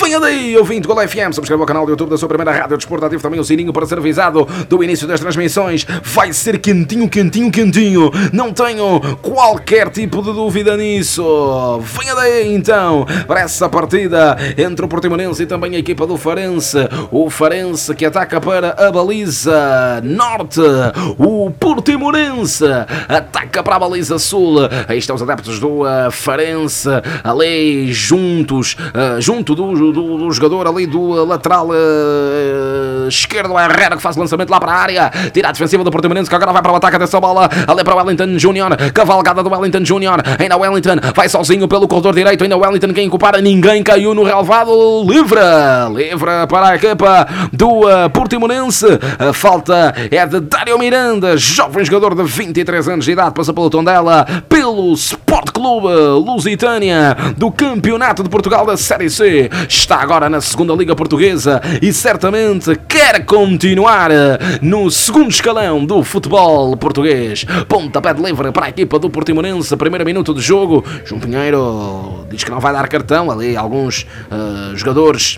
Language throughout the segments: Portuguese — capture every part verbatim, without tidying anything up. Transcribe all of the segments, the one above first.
Venha daí, ouvinte Gol F M, subscreva o canal do YouTube da sua primeira rádio desportiva, também o sininho para ser avisado do início das transmissões. Vai ser quentinho, quentinho, quentinho, não tenho qualquer tipo de dúvida nisso. Venha daí então para essa partida entre o Portimonense e também a equipa do Farense. O Farense que ataca para a baliza norte, o Portimonense ataca para a baliza sul. Aí estão os adeptos do uh, Farense ali juntos, uh, junto do, do, do jogador ali do lateral uh, esquerdo, a Herrera, que faz o lançamento lá para a área, tira a defensiva do Portimonense, que agora vai para o ataque dessa bola, ali para o Wellington Júnior, cavalgada do Wellington Júnior, ainda o Wellington vai sozinho pelo corredor direito, ainda o Wellington, quem compara, ninguém caiu no relvado, livre, livre para a equipa do uh, Portimonense. A falta é de Dário Miranda, jovem jogador de vinte e três anos de idade, passa pelo Tondela, pelo Sport Clube Lusitânia do Campeonato de Portugal da Série C. Está agora na segunda Liga Portuguesa e certamente quer continuar no segundo escalão do futebol português. Pontapé de livre para a equipa do Portimonense, primeiro minuto de jogo. João Pinheiro diz que não vai dar cartão, ali alguns uh, jogadores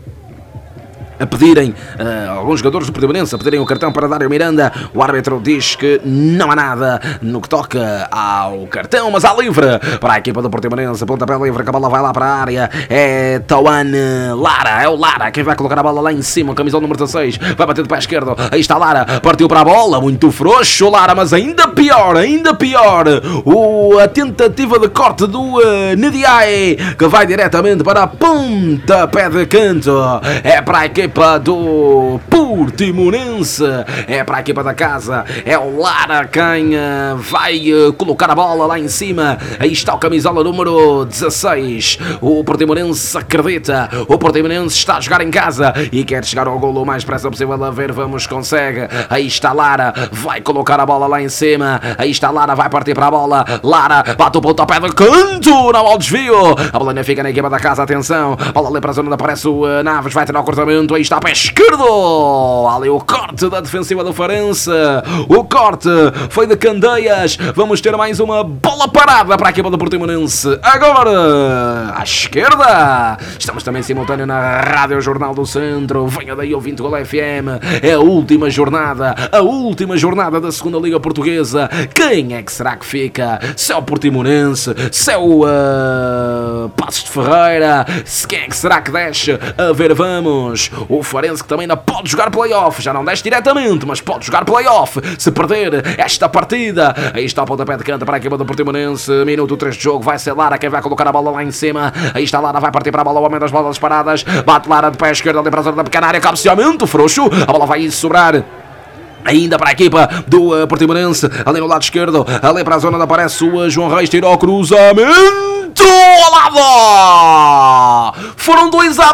a pedirem, uh, alguns jogadores do Portimonense a pedirem o cartão para Dário Miranda. O árbitro diz que não há nada no que toca ao cartão, mas há livre para a equipa do Portimonense. Pontapé livre, que a bola vai lá para a área. É Tauane Lara, é o Lara quem vai colocar a bola lá em cima, camisola número dezasseis, vai bater de pé esquerdo. Aí está Lara, partiu para a bola, muito frouxo Lara, mas ainda pior, ainda pior o, a tentativa de corte do uh, Nediaye, que vai diretamente para a pontapé de canto. É para a equipa do Portimonense, é para a equipa da casa, é o Lara quem uh, vai uh, colocar a bola lá em cima. Aí está o camisola número dezasseis. O Portimonense acredita, o Portimonense está a jogar em casa e quer chegar ao golo o mais depressa possível. A ver, vamos, consegue. Aí está Lara, vai colocar a bola lá em cima. Aí está Lara, vai partir para a bola. Lara bate o pontapé de canto, não ao desvio. A bola ainda fica na equipa da casa, atenção. A bola ali para a zona onde aparece o uh, Naves, vai ter o cortamento. Aí está pé esquerdo, ali o corte da defensiva do Farense, o corte foi de Candeias. Vamos ter mais uma bola parada para a equipa do Portimonense, agora à esquerda. Estamos também simultâneo na Rádio Jornal do Centro. Venha daí ouvinte Gol F M, é a última jornada, a última jornada da segunda Liga Portuguesa. Quem é que será que fica? Se é o Portimonense, se é o uh, Passos de Ferreira, se quem é que será que desce? A ver, vamos. O Farense que também ainda pode jogar play-off, já não desce diretamente, mas pode jogar play-off se perder esta partida. Aí está o pontapé de canto para a equipa do Portimonense, minuto três de jogo, vai ser Lara quem vai colocar a bola lá em cima. Aí está Lara, vai partir para a bola, o homem das bolas paradas, bate Lara de pé esquerdo ali para a zona da pequena área, cabeceamento frouxo, a bola vai sobrar ainda para a equipa do uh, Portimonense, ali no lado esquerdo, ali para a zona onde aparece o uh, João Reis, tirou o cruzamento ao lado, foram dois à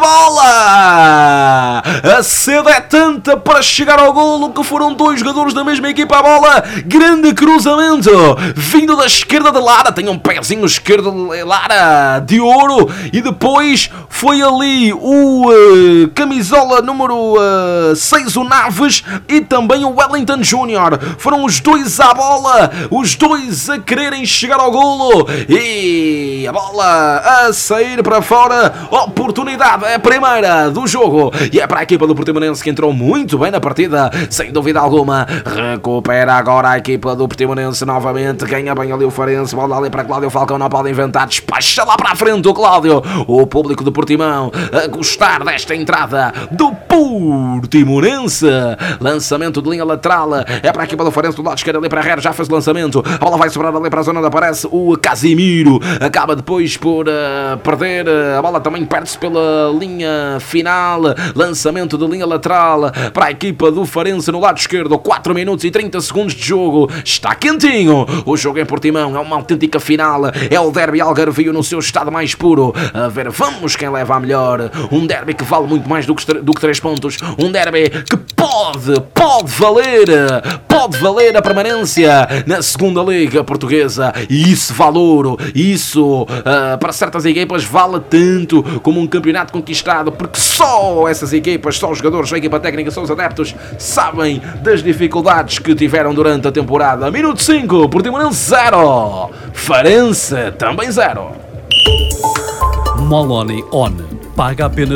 bola, a sede é tanta para chegar ao golo que foram dois jogadores da mesma equipa à bola. Grande cruzamento vindo da esquerda de Lara, tem um pezinho esquerdo de Lara de ouro, e depois foi ali o uh, camisola número uh, seis, o Naves, e também o Wellington Júnior. Foram os dois à bola, os dois a quererem chegar ao golo, e a bola a sair para fora. Oportunidade, é a primeira do jogo, e é para a equipa do Portimonense, que entrou muito bem na partida, sem dúvida alguma. Recupera agora a equipa do Portimonense novamente, ganha bem ali o Farense, bola ali para Cláudio Falcão, não pode inventar, despacha lá para a frente o Cláudio. O público do Portimão a gostar desta entrada do Portimonense. Lançamento de linha lateral, é para a equipa do Farense, do lado esquerdo ali para a Herrera, já fez o lançamento, a bola vai sobrar ali para a zona onde aparece o Casimiro, acaba depois por uh, perder, a bola também perde-se pela linha final. Lançamento de linha lateral para a equipa do Farense no lado esquerdo, quatro minutos e trinta segundos de jogo, está quentinho o jogo em Portimão, é uma autêntica final, é o derby algarvio no seu estado mais puro. A ver, vamos quem leva a melhor, um derby que vale muito mais do que, do que três pontos, um derby que pode, pode valer, pode valer a permanência na segunda Liga Portuguesa, e isso vale ouro, isso uh, para certas equipas vale tanto como um campeonato conquistado, porque só essas equipas, só os jogadores, a equipa técnica, só os adeptos sabem das dificuldades que tiveram durante a temporada. Minuto cinco, Portimonense zero, Farense também zero. Moloney On. Paga apenas